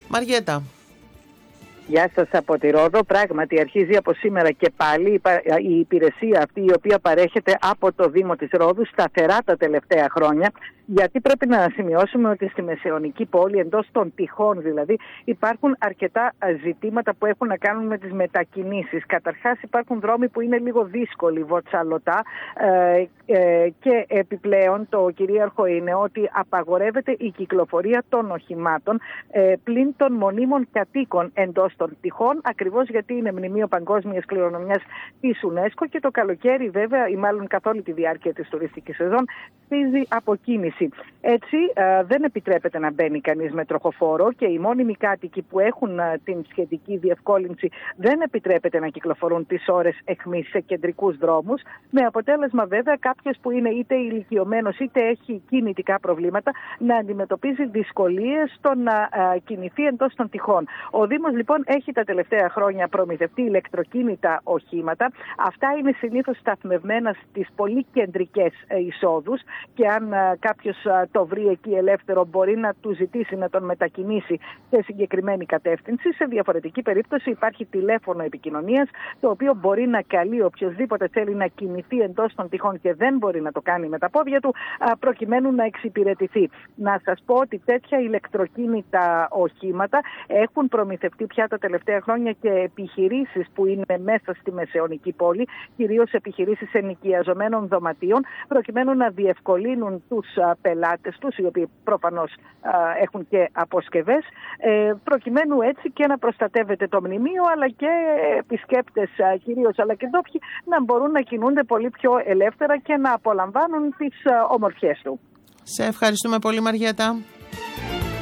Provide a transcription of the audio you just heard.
Μαριέτα. Γεια σας από τη Ρόδο. Πράγματι αρχίζει από σήμερα και πάλι η υπηρεσία αυτή, η οποία παρέχεται από το Δήμο της Ρόδου σταθερά τα τελευταία χρόνια, γιατί πρέπει να σημειώσουμε ότι στη Μεσαιωνική πόλη, εντός των τυχών δηλαδή, υπάρχουν αρκετά ζητήματα που έχουν να κάνουν με τις μετακινήσεις. Καταρχάς υπάρχουν δρόμοι που είναι λίγο δύσκολοι, βοτσαλωτά, και επιπλέον το κυρίαρχο είναι ότι απαγορεύεται η κυκλοφορία των οχημάτων πλην των μονίμων κατοίκων εντός των τυχών, ακριβώς γιατί είναι μνημείο παγκόσμιας κληρονομιάς της UNESCO και το καλοκαίρι βέβαια, ή μάλλον καθ' όλη τη διάρκεια της τουριστικής σεζόν, στίζει αποκίνηση. Έτσι δεν επιτρέπεται να μπαίνει κανείς με τροχοφόρο και οι μόνιμοι κάτοικοι που έχουν την σχετική διευκόλυνση δεν επιτρέπεται να κυκλοφορούν τις ώρες αιχμής σε κεντρικούς δρόμους, με αποτέλεσμα βέβαια κάποιος που είναι είτε ηλικιωμένος είτε έχει κινητικά προβλήματα να αντιμετωπίζει δυσκολίες στο να κινηθεί εντός των τυχών. Ο Δήμος λοιπόν έχει τα τελευταία χρόνια προμηθευτεί ηλεκτροκίνητα οχήματα. Αυτά είναι συνήθως σταθμευμένα στις πολύ κεντρικές εισόδους και αν κάποιος το βρει εκεί ελεύθερο μπορεί να του ζητήσει να τον μετακινήσει σε συγκεκριμένη κατεύθυνση. Σε διαφορετική περίπτωση υπάρχει τηλέφωνο επικοινωνίας, το οποίο μπορεί να καλεί οποιοδήποτε θέλει να κινηθεί εντός των τυχών και δεν μπορεί να το κάνει με τα πόδια του, προκειμένου να εξυπηρετηθεί. Να σας πω ότι τέτοια ηλεκτροκίνητα οχήματα έχουν προμηθευτεί πια τα τελευταία χρόνια και επιχειρήσεις που είναι μέσα στη Μεσαιωνική πόλη, κυρίως επιχειρήσεις ενοικιαζομένων δωματίων, προκειμένου να διευκολύνουν τους πελάτες τους, οι οποίοι προφανώς έχουν και αποσκευές, προκειμένου έτσι και να προστατεύεται το μνημείο, αλλά και επισκέπτες κυρίως, αλλά και ντόπιοι, να μπορούν να κινούνται πολύ πιο ελεύθερα και να απολαμβάνουν τις ομορφιές του. Σε ευχαριστούμε πολύ, Μαριέτα.